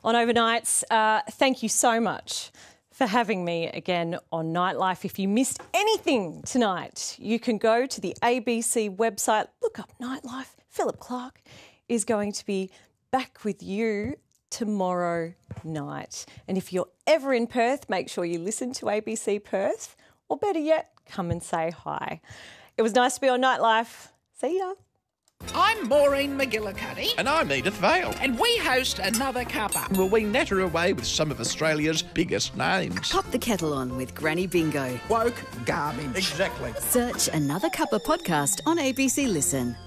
on overnights. Thank you so much for having me again on Nightlife. If you missed anything tonight, you can go to the ABC website, look up Nightlife. Philip Clark is going to be back with you tomorrow night. And if you're ever in Perth, make sure you listen to ABC Perth, or better yet, come and say hi. It was nice to be on Nightlife. See ya. I'm Maureen McGillicuddy. And I'm Edith Vale. And we host Another Cuppa. Will we natter away with some of Australia's biggest names? Pop the kettle on with Granny Bingo. Woke garbage. Exactly. Search Another Cuppa podcast on ABC Listen.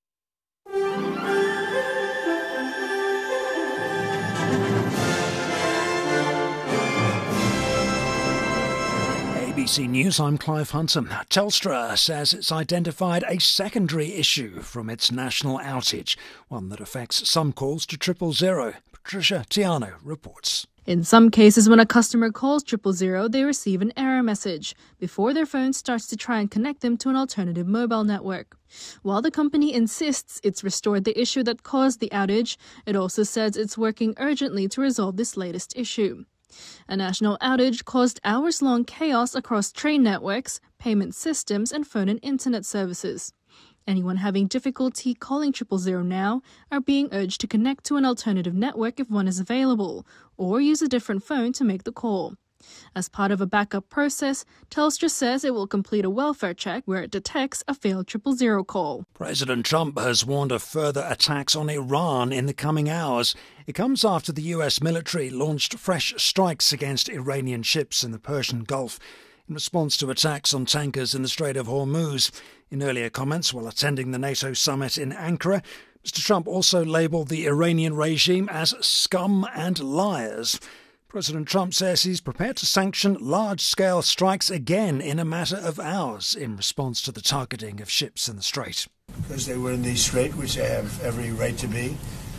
ABC News, I'm Clive Hunter. Telstra says it's identified a secondary issue from its national outage, one that affects some calls to 000. Patricia Tiano reports. In some cases, when a customer calls 000, they receive an error message before their phone starts to try and connect them to an alternative mobile network. While the company insists it's restored the issue that caused the outage, it also says it's working urgently to resolve this latest issue. A national outage caused hours-long chaos across train networks, payment systems, and phone and internet services. Anyone having difficulty calling 000 now are being urged to connect to an alternative network if one is available, or use a different phone to make the call. As part of a backup process, Telstra says it will complete a welfare check where it detects a failed 000 call. President Trump has warned of further attacks on Iran in the coming hours. It comes after the US military launched fresh strikes against Iranian ships in the Persian Gulf in response to attacks on tankers in the Strait of Hormuz. In earlier comments while attending the NATO summit in Ankara, Mr. Trump also labelled the Iranian regime as scum and liars. President Trump says he's prepared to sanction large-scale strikes again in a matter of hours in response to the targeting of ships in the Strait. Because they were in the Strait, which they have every right to be.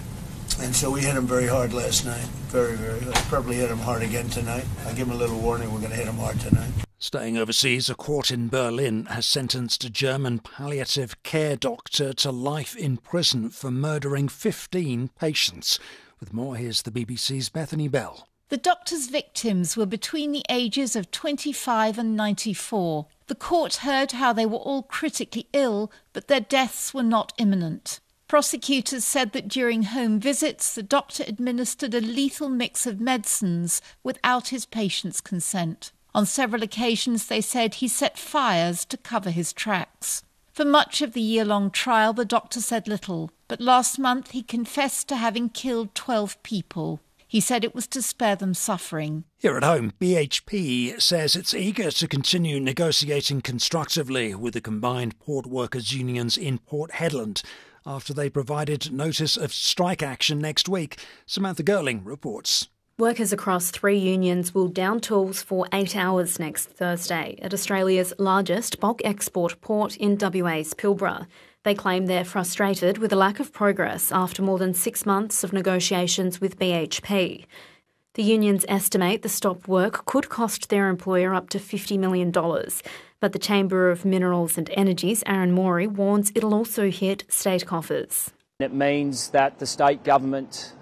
And so we hit them very hard last night. Very, very hard. Probably hit them hard again tonight. I'll give them a little warning. We're going to hit them hard tonight. Staying overseas, a court in Berlin has sentenced a German palliative care doctor to life in prison for murdering 15 patients. With more, here's the BBC's Bethany Bell. The doctor's victims were between the ages of 25 and 94. The court heard how they were all critically ill, but their deaths were not imminent. Prosecutors said that during home visits, the doctor administered a lethal mix of medicines without his patient's consent. On several occasions, they said he set fires to cover his tracks. For much of the year-long trial, the doctor said little, but last month he confessed to having killed 12 people. He said it was to spare them suffering. Here at home, BHP says it's eager to continue negotiating constructively with the combined port workers' unions in Port Hedland after they provided notice of strike action next week. Samantha Girling reports. Workers across 3 unions will down tools for 8 hours next Thursday at Australia's largest bulk export port in WA's Pilbara. They claim they're frustrated with a lack of progress after more than 6 months of negotiations with BHP. The unions estimate the stop work could cost their employer up to $50 million, but the Chamber of Minerals and Energy's Aaron Morey warns it'll also hit state coffers. It means that the state government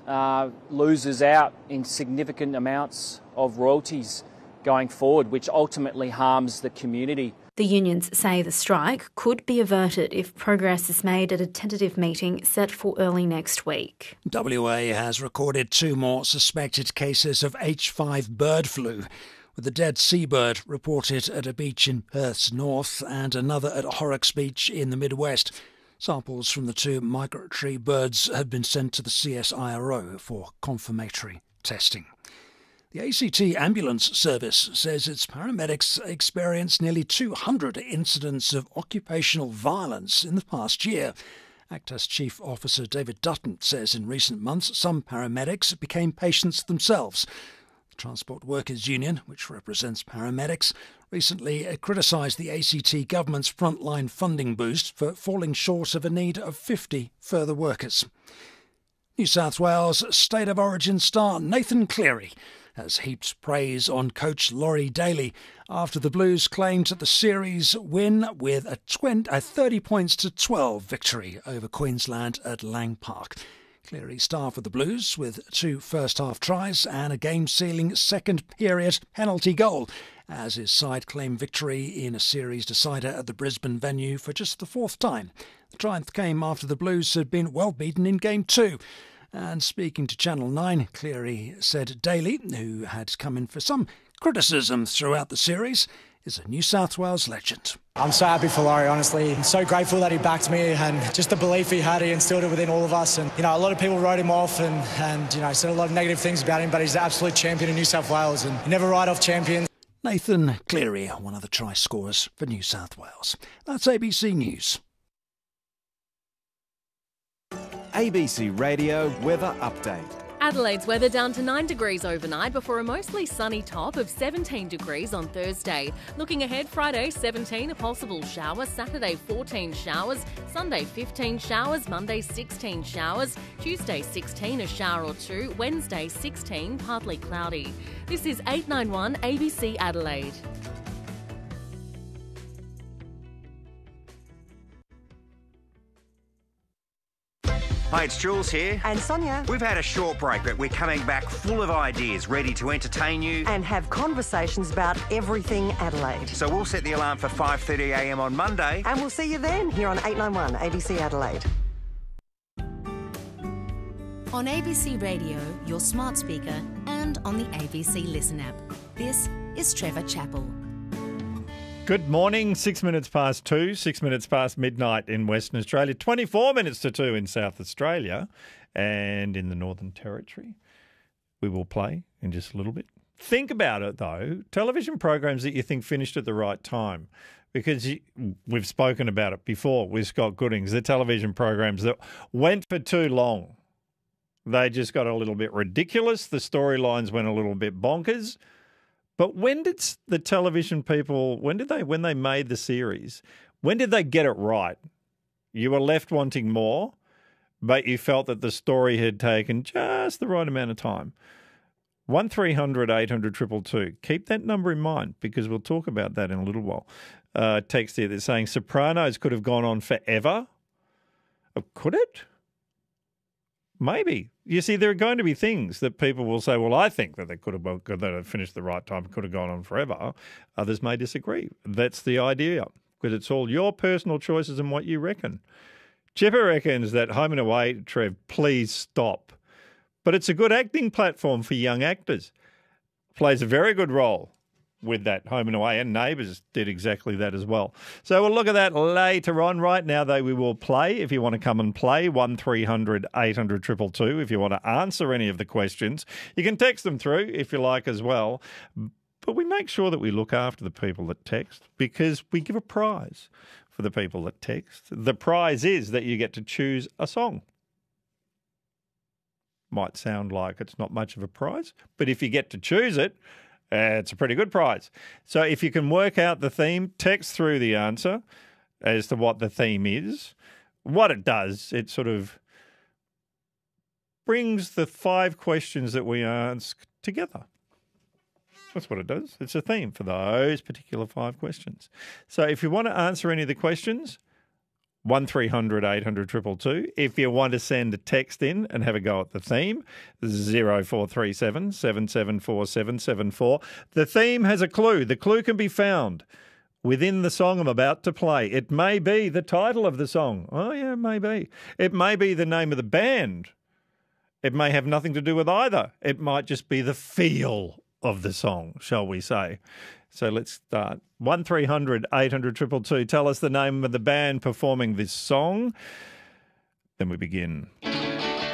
loses out in significant amounts of royalties going forward, which ultimately harms the community. The unions say the strike could be averted if progress is made at a tentative meeting set for early next week. WA has recorded 2 more suspected cases of H5 bird flu, with a dead seabird reported at a beach in Perth's north and another at Horrocks Beach in the Midwest. Samples from the 2 migratory birds have been sent to the CSIRO for confirmatory testing. The ACT Ambulance Service says its paramedics experienced nearly 200 incidents of occupational violence in the past year. ACTAS Chief Officer David Dutton says in recent months some paramedics became patients themselves. The Transport Workers Union, which represents paramedics, recently criticised the ACT government's frontline funding boost for falling short of a need of 50 further workers. New South Wales State of Origin star Nathan Cleary has heaped praise on coach Laurie Daly after the Blues claimed the series win with a 30 points to 12 victory over Queensland at Lang Park. Cleary star for the Blues with 2 first-half tries and a game-sealing second-period penalty goal, as his side claimed victory in a series decider at the Brisbane venue for just the 4th time. The triumph came after the Blues had been well beaten in Game 2. And speaking to Channel 9, Cleary said Daly, who had come in for some criticism throughout the series, is a New South Wales legend. I'm so happy for Laurie, honestly. I'm so grateful that he backed me, and just the belief he had, he instilled it within all of us. And, a lot of people wrote him off and said a lot of negative things about him, but he's the absolute champion in New South Wales, and you never write off champions. Nathan Cleary, one of the try scorers for New South Wales. That's ABC News. ABC Radio Weather Update. Adelaide's weather down to 9 degrees overnight before a mostly sunny top of 17 degrees on Thursday. Looking ahead, Friday 17, a possible shower, Saturday 14 showers, Sunday 15 showers, Monday 16 showers, Tuesday 16, a shower or 2, Wednesday 16, partly cloudy. This is 891 ABC Adelaide. Hi, it's Jules here. And Sonia. We've had a short break, but we're coming back full of ideas, ready to entertain you. And have conversations about everything Adelaide. So we'll set the alarm for 5:30am on Monday. And we'll see you then, here on 891 ABC Adelaide. On ABC Radio, your smart speaker, and on the ABC Listen app. This is Trevor Chappell. Good morning, 6 minutes past 2, 6 minutes past midnight in Western Australia, 24 minutes to 2 in South Australia and in the Northern Territory. We will play in just a little bit. Think about it though, television programs that you think finished at the right time, because we've spoken about it before with Scott Goodings, the television programs that went for too long. They just got a little bit ridiculous, the storylines went a little bit bonkers. But when did the television people, when they made the series, when did they get it right? You were left wanting more, but you felt that the story had taken just the right amount of time. 1300 800 222. Keep that number in mind, because we'll talk about that in a little while. Text here that's saying Sopranos could have gone on forever. Could it? Maybe. You see, there are going to be things that people will say, well, I think that they could have finished the right time, could have gone on forever. Others may disagree. That's the idea, because it's all your personal choices and what you reckon. Chipper reckons that Home and Away, Trev, please stop. But it's a good acting platform for young actors. Plays a very good role with that Home and Away, and Neighbours did exactly that as well. So we'll look at that later on. Right now, though, we will play. If you want to come and play, 1300 800 222. If you want to answer any of the questions, you can text them through if you like as well. But we make sure that we look after the people that text, because we give a prize for the people that text. The prize is that you get to choose a song. Might sound like it's not much of a prize, but if you get to choose it, it's a pretty good prize. So if you can work out the theme, text through the answer as to what the theme is. What it does, it sort of brings the 5 questions that we ask together. That's what it does. It's a theme for those particular 5 questions. So if you want to answer any of the questions, 1300 800 222. If you want to send a text in and have a go at the theme, 0437 774 774. The theme has a clue. The clue can be found within the song I'm about to play. It may be the title of the song. Oh, yeah, it may be. It may be the name of the band. It may have nothing to do with either. It might just be the feel of the song, shall we say. So let's start. 1300 800 222. Tell us the name of the band performing this song. Then we begin.